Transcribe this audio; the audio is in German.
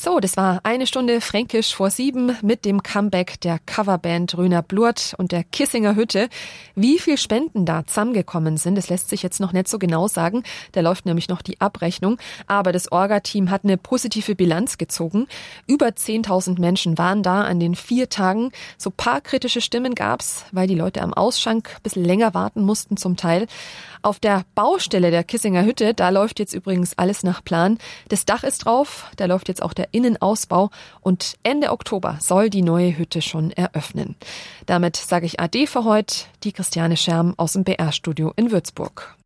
So, das war eine Stunde Fränkisch vor 7 mit dem Comeback der Coverband Röner Blurt und der Kissinger Hütte. Wie viel Spenden da zusammengekommen sind, das lässt sich jetzt noch nicht so genau sagen. Da läuft nämlich noch die Abrechnung. Aber das Orga-Team hat eine positive Bilanz gezogen. Über 10.000 Menschen waren da an den 4 Tagen. So paar kritische Stimmen gab's, weil die Leute am Ausschank ein bisschen länger warten mussten zum Teil. Auf der Baustelle der Kissinger Hütte, da läuft jetzt übrigens alles nach Plan. Das Dach ist drauf, da läuft jetzt auch der Innenausbau und Ende Oktober soll die neue Hütte schon eröffnen. Damit sage ich Ade für heute, die Christiane Scherm aus dem BR-Studio in Würzburg.